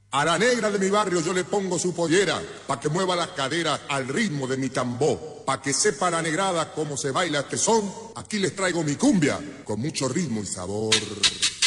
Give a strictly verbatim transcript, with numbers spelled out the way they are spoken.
A la negra de mi barrio yo le pongo su pollera, pa' que mueva las caderas al ritmo de mi tambor, pa' que sepa la negrada cómo se baila este son. Aquí les traigo mi cumbia, con mucho ritmo y sabor.